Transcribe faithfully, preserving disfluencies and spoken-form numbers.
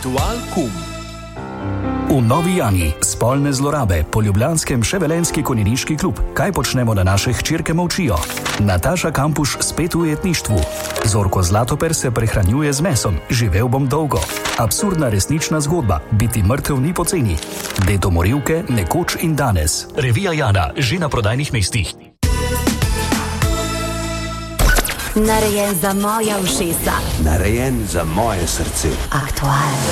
Aktual kum. V Novi Jani spolne zlorabe, po ljubljanskem še Velenjski konjeniški klub. Kaj počnemo, da naše hčerke molčijo? Nataša Kampuš spet v ujetništvu. Zorko Zlatoper se prehranjuje z mesom. Živel bom dolgo. Absurdna resnična zgodba. Biti mrtev ni poceni. Dedo morilke, nekoč in danes. Revija Jana, že na prodajnih mestih. Narejen za moja ušesa. Narejen za moje srce. Aktual.